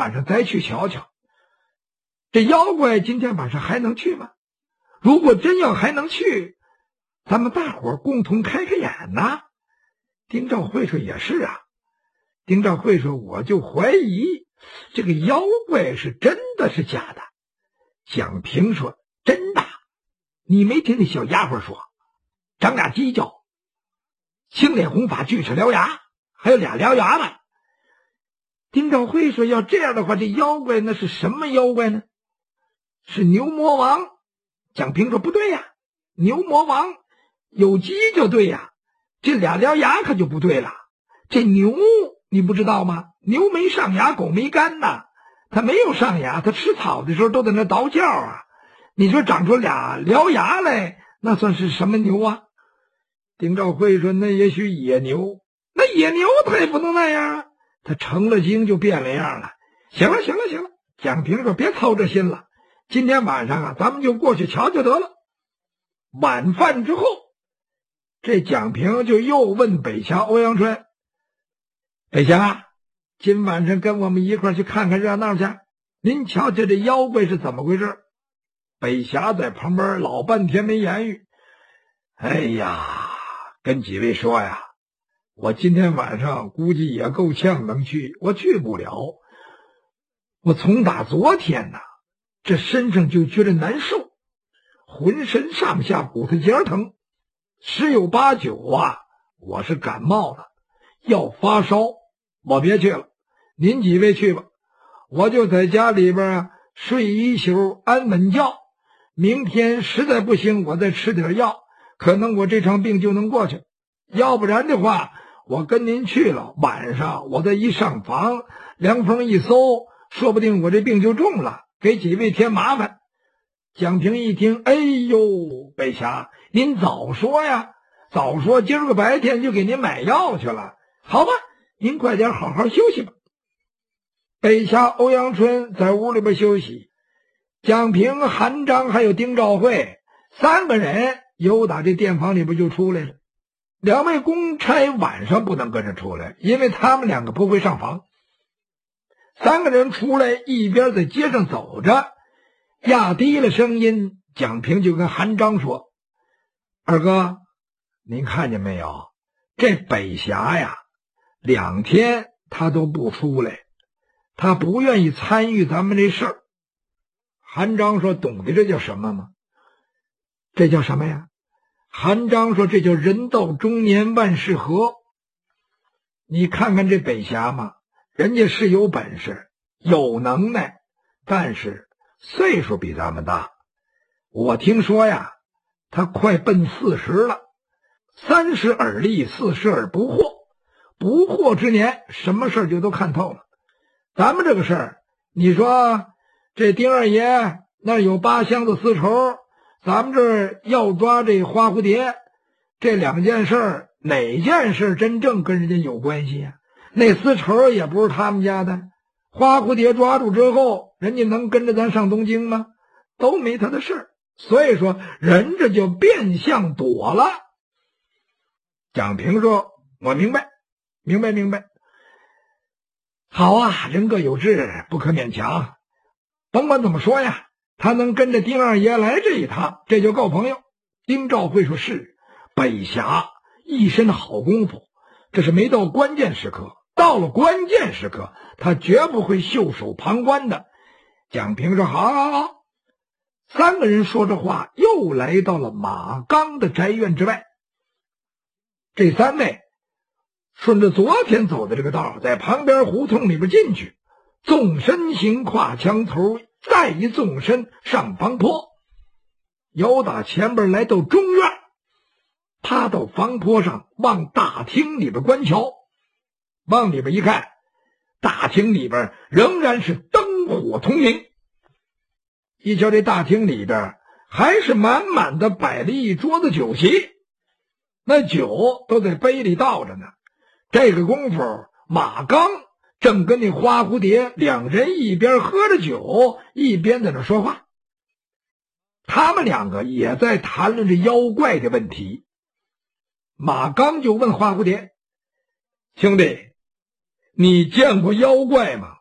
晚上再去瞧瞧。这妖怪今天晚上还能去吗？如果真要还能去，咱们大伙儿共同开开眼呐。丁兆会说也是啊。丁兆会说我就怀疑这个妖怪是真的是假的。蒋平说真的。你没听那小丫鬟说长俩犄角，青脸红发锯齿獠牙，还有俩獠牙呢。丁兆会说要这样的话，这妖怪那是什么妖怪呢？是牛魔王。蒋平说不对呀，牛魔王有鸡就对呀，这俩獠牙可就不对了。这牛你不知道吗？牛没上牙，狗没肝呐，它没有上牙，它吃草的时候都在那倒叫啊。你说长出俩獠牙来，那算是什么牛啊？丁兆会说那也许野牛。那野牛它也不能那样啊，它成了精就变了样了。行了，蒋平说别操这心了，今天晚上啊咱们就过去瞧瞧得了。晚饭之后，这蒋平就又问北峡欧阳春，北峡，今晚上跟我们一块去看看热闹去，您瞧瞧这妖怪是怎么回事？北峡在旁边老半天没言语。哎呀，跟几位说呀，我今天晚上估计也够呛能去，我去不了。我从打昨天呢，这身上就觉得难受，浑身上下骨头节疼，十有八九啊，我是感冒了，要发烧，我别去了，您几位去吧，我就在家里边睡一宿安稳觉，明天实在不行我再吃点药，可能我这场病就能过去。要不然的话，我跟您去了，晚上我再一上房，凉风一搜，说不定我这病就重了，给几位添麻烦。蒋平一听，哎呦，北峡，您早说呀，早说今儿个白天就给您买药去了。好吧，您快点好好休息吧。北峡欧阳春在屋里边休息，蒋平、韩章还有丁兆会三个人由打这店房里边就出来了。两位公差晚上不能跟着出来，因为他们两个不会上房。三个人出来，一边在街上走着，压低了声音，蒋平就跟韩章说，二哥，您看见没有，这北峡呀，2天他都不出来，他不愿意参与咱们这事儿。韩章说懂得这叫什么吗？这叫什么呀？韩章说这叫人到中年万事合。你看看这北峡嘛，人家是有本事有能耐，但是岁数比咱们大。我听说呀，他快奔40了，30而立，40而不惑，不惑之年什么事就都看透了。咱们这个事儿，你说这丁二爷那有8箱子丝绸，咱们这儿要抓这花蝴蝶，这2件事哪件事真正跟人家有关系呀？那丝绸也不是他们家的，花蝴蝶抓住之后，人家能跟着咱上东京吗？都没他的事儿。所以说人这就变相躲了。蒋平说我明白。好啊，人各有志，不可勉强。甭管怎么说呀，他能跟着丁二爷来这一趟，这就够朋友。丁兆会说是，北峡一身好功夫，这是没到关键时刻，到了关键时刻他绝不会袖手旁观的。蒋平说好。三个人说着话又来到了马刚的宅院之外。这三位顺着昨天走的这个道，在旁边胡同里边进去，纵身行跨墙头，再一纵身上房坡，由打前边来到中院，趴到房坡上往大厅里边观瞧。往里边一看，大厅里边仍然是灯火通明。一瞧这大厅里边还是满满的摆了一桌子酒席，那酒都在杯里倒着呢。这个功夫，马刚正跟那花蝴蝶两人一边喝着酒，一边在那说话。他们两个也在谈论着妖怪的问题。马刚就问花蝴蝶，兄弟，你见过妖怪吗？